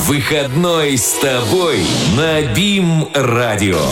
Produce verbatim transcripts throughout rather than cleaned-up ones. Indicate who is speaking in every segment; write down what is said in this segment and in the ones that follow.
Speaker 1: Выходной с тобой на БИМ-радио.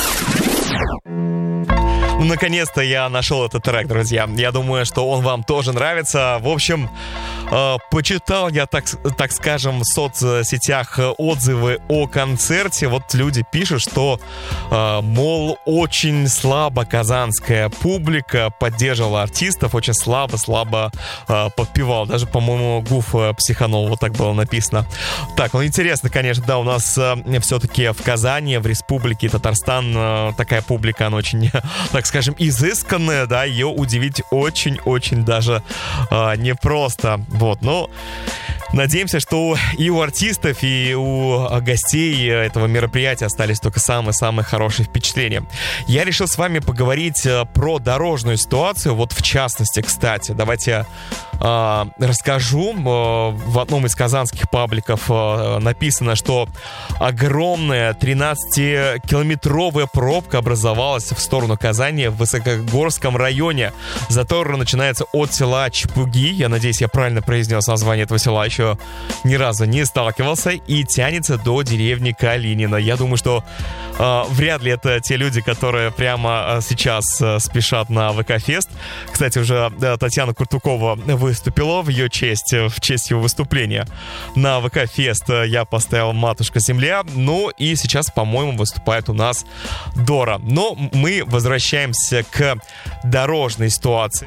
Speaker 2: Ну, наконец-то я нашел этот трек, друзья. Я думаю, что он вам тоже нравится. В общем, э, почитал я, так, так скажем, в соцсетях отзывы о концерте. Вот люди пишут, что, э, мол, очень слабо казанская публика поддерживала артистов, очень слабо-слабо э, подпевал. Даже, по-моему, Гуф психанул, вот так было написано. Так, ну, интересно, конечно, да, у нас э, все-таки в Казани, в Республике Татарстан э, такая публика, она очень, так скажем, изысканная, да, ее удивить очень-очень даже э, непросто. Вот, но надеемся, что и у артистов, и у гостей этого мероприятия остались только самые-самые хорошие впечатления. Я решил с вами поговорить про дорожную ситуацию. Вот в частности, кстати, давайте э, расскажу. В одном из казанских пабликов э, написано, что огромная тринадцатикилометровая пробка образовалась в сторону Казани в Высокогорском районе. Затор начинается от села Чепуги. Я надеюсь, я правильно произнес название этого села. Еще ни разу не сталкивался. И тянется до деревни Калинина. Я думаю, что э, вряд ли это те люди, которые прямо сейчас э, спешат на ВК-фест. Кстати, уже э, Татьяна Куртукова выступила в ее честь, в честь его выступления. На ВК-фест я поставил «Матушка Земля». Ну и сейчас, по-моему, выступает у нас Дора. Но мы возвращаемся к дорожной ситуации.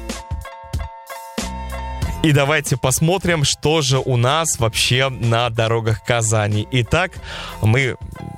Speaker 2: И давайте посмотрим, что же у нас вообще на дорогах Казани. Итак, мы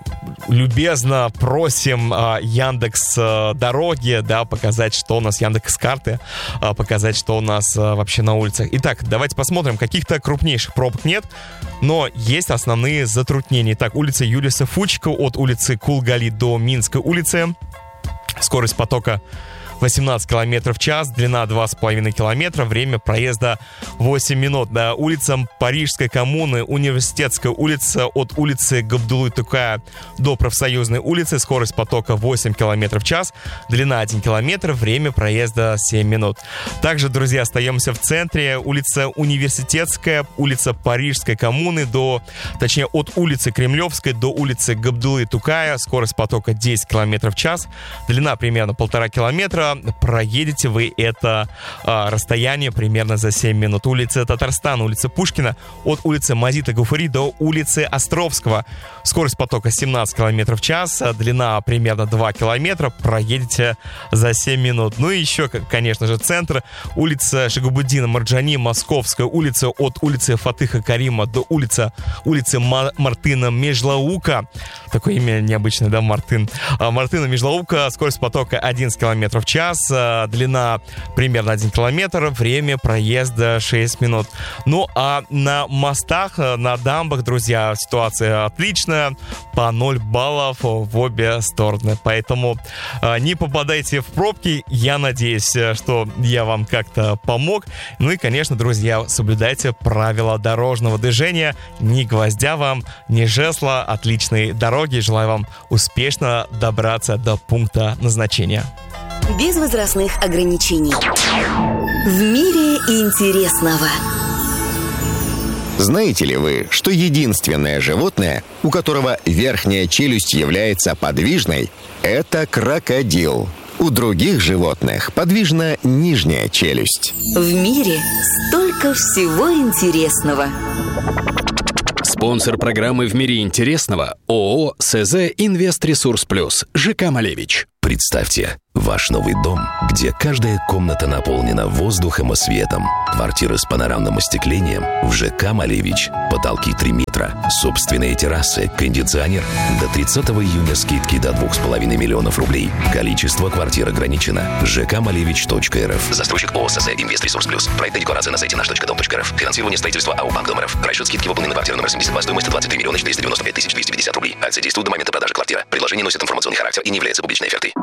Speaker 2: любезно просим а, Яндекс а, дороги, да, показать, что у нас, Яндекс карты, а, показать, что у нас а, вообще на улицах. Итак, давайте посмотрим. Каких-то крупнейших пробок нет, но есть основные затруднения. Итак, улица Юлиса Фучика от улицы Кулгали до Минской улицы. Скорость потока восемнадцать километров в час, длина два с половиной километра, время проезда восемь минут. Да, улица Парижской коммуны, Университетская улица от улицы Габдуллы-Тукая до Профсоюзной улицы, скорость потока восемь километров в час, длина один километр, время проезда семь минут. Также, друзья, остаемся в центре. Улица Университетская, улица Парижской коммуны до, точнее, от улицы Кремлевской до улицы Габдуллы-Тукая, скорость потока десять километров в час, длина примерно полтора километра. Проедете вы это а, расстояние примерно за семь минут. Улица Татарстана, улица Пушкина от улицы Мазита Гуфари до улицы Островского. Скорость потока семнадцать километров в час, длина примерно два километра. Проедете за семь минут. Ну и еще, конечно же, центр. Улица Шагабуддина Марджани, Московская улица от улицы Фатыха Карима до улицы, улицы Мартына Межлаука. Такое имя необычное, да, Мартын. А, Мартына Межлаука, скорость потока одиннадцать километров в час. Час, длина примерно один километр, время проезда шесть минут. Ну а на мостах, на дамбах, друзья, ситуация отличная, по ноль баллов в обе стороны. Поэтому э, не попадайте в пробки. Я надеюсь, что я вам как-то помог. Ну и, конечно, друзья, соблюдайте правила дорожного движения. Ни гвоздя вам, ни жезла. Отличной дороги. Желаю вам успешно добраться до пункта назначения.
Speaker 3: Без возрастных ограничений. В мире интересного.
Speaker 4: Знаете ли вы, что единственное животное, у которого верхняя челюсть является подвижной, это крокодил? У других животных подвижна нижняя челюсть.
Speaker 3: В мире столько всего интересного.
Speaker 5: Спонсор программы «В мире интересного» ООО «СЗ Инвест-Ресурс Плюс» ЖК «Малевич».
Speaker 6: Представьте, ваш новый дом, где каждая комната наполнена воздухом и светом. Квартиры с панорамным остеклением в ЖК «Малевич». Потолки три метра, собственные террасы, кондиционер. До тридцатого июня скидки до двух с половиной миллионов рублей. Количество квартир ограничено. жк малевич точка эр эф.
Speaker 7: Застройщик ООО «СЗ Инвест-Ресурс Плюс». Проект декларации на сайте наш точка дом точка эр эф. Финансирование строительства АО «Банк Дом эр эф». Расчет скидки выполнен на квартиру номер семьдесят два. Стоимость двадцать три миллиона четыреста девяносто пять тысяч двести пятьдесят рублей. Акция действует до момента продажи квартиры. Предложение носит информационный характер и не является публичной офертой.